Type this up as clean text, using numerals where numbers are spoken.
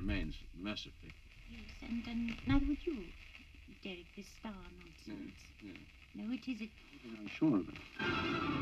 remains mercifully. Yes, and neither would you, Derek, this star nonsense. Yeah. No, it isn't. I'm sure of it.